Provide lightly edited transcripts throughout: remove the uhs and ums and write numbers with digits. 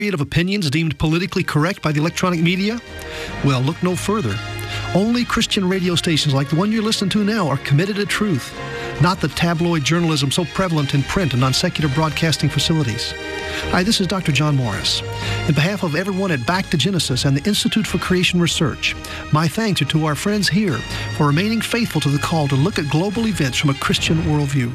Of opinions deemed politically correct by the electronic media? Well, look no further. Only Christian radio stations like the one you're listening to now are committed to truth, not the tabloid journalism so prevalent in print and on secular broadcasting facilities. Hi, this is Dr. John Morris. In behalf of everyone at Back to Genesis and the Institute for Creation Research, my thanks are to our friends here for remaining faithful to the call to look at global events from a Christian worldview.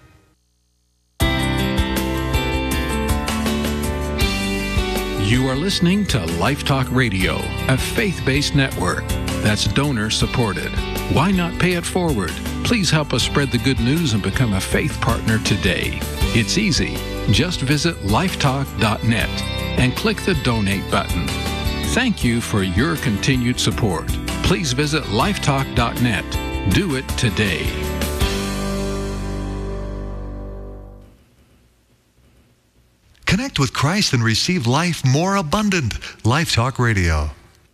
You are listening to Life Talk Radio, a faith-based network that's donor-supported. Why not pay it forward? Please help us spread the good news and become a faith partner today. It's easy. Just visit lifetalk.net and click the donate button. Thank you for your continued support. Please visit lifetalk.net. Do it today. Connect with Christ and receive life more abundant. Life Talk Radio.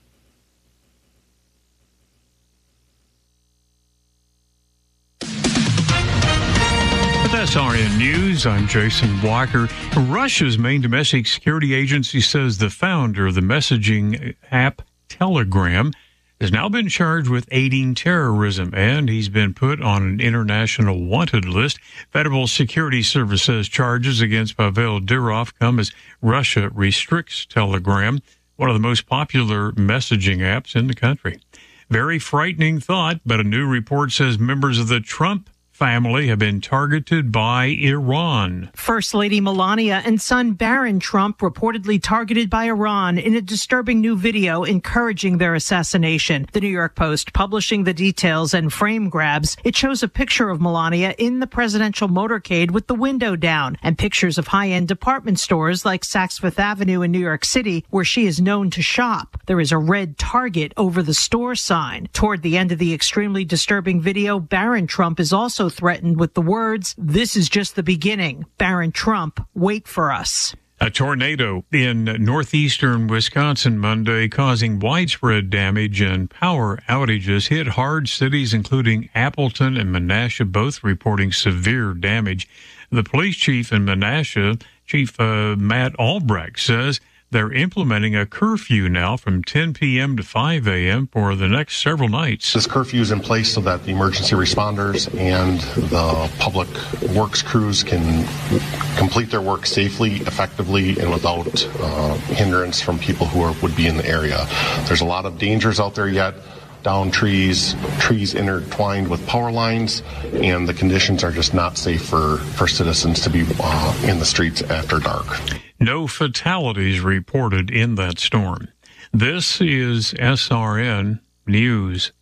With SRN News, I'm Jason Blocker. Russia's main domestic security agency says the founder of the messaging app Telegram has now been charged with aiding terrorism, and he's been put on an international wanted list. Federal Security Service says charges against Pavel Durov come as Russia restricts Telegram, one of the most popular messaging apps in the country. Very frightening thought, but a new report says members of the Trump family have been targeted by Iran. First Lady Melania and son Barron Trump reportedly targeted by Iran in a disturbing new video encouraging their assassination. The New York Post publishing the details and frame grabs. It shows a picture of Melania in the presidential motorcade with the window down and pictures of high-end department stores like Saks Fifth Avenue in New York City, where she is known to shop. There is a red Target over the store sign. Toward the end of the extremely disturbing video, Barron Trump is also threatened with the words, "This is just the beginning. Barron Trump, wait for us." A tornado in northeastern Wisconsin Monday causing widespread damage and power outages hit hard cities including Appleton and Menasha, both reporting severe damage. The police chief in Menasha, Chief Matt Albrecht, says they're implementing a curfew now from 10 p.m. to 5 a.m. for the next several nights. This curfew is in place so that the emergency responders and the public works crews can complete their work safely, effectively, and without hindrance from people who would be in the area. There's a lot of dangers out there yet. Down trees intertwined with power lines, and the conditions are just not safe for citizens to be in the streets after dark. No fatalities reported in that storm. This is SRN News.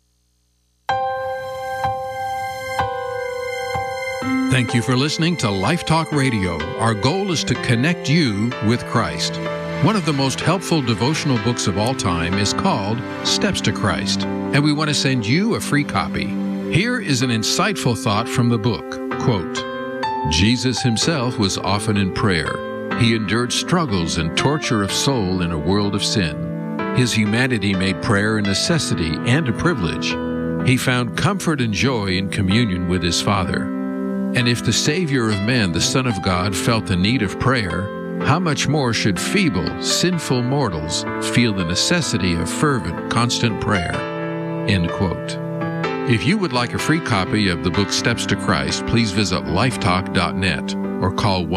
Thank you for listening to Life Talk Radio. Our goal is to connect you with Christ. One of the most helpful devotional books of all time is called Steps to Christ, and we want to send you a free copy. Here is an insightful thought from the book. Quote, Jesus himself was often in prayer. He endured struggles and torture of soul in a world of sin. His humanity made prayer a necessity and a privilege. He found comfort and joy in communion with his Father. And if the Savior of men, the Son of God, felt the need of prayer, how much more should feeble, sinful mortals feel the necessity of fervent, constant prayer? End quote. If you would like a free copy of the book Steps to Christ, please visit lifetalk.net or call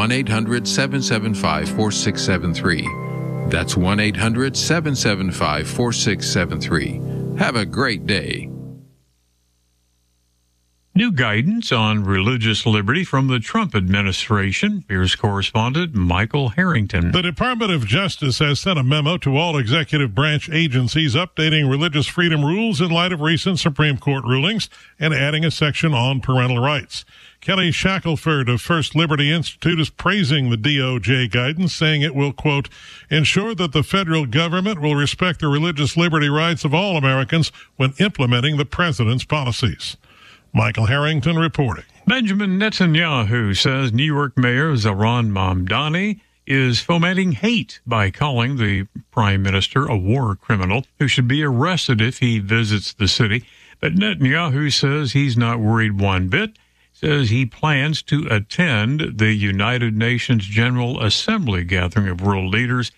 1-800-775-4673. That's 1-800-775-4673. Have a great day. New guidance on religious liberty from the Trump administration. Here's correspondent Michael Harrington. The Department of Justice has sent a memo to all executive branch agencies updating religious freedom rules in light of recent Supreme Court rulings and adding a section on parental rights. Kelly Shackelford of First Liberty Institute is praising the DOJ guidance, saying it will, quote, ensure that the federal government will respect the religious liberty rights of all Americans when implementing the president's policies. Michael Harrington reporting. Benjamin Netanyahu says New York Mayor Zohran Mamdani is fomenting hate by calling the prime minister a war criminal who should be arrested if he visits the city. But Netanyahu says he's not worried one bit, says he plans to attend the United Nations General Assembly gathering of world leaders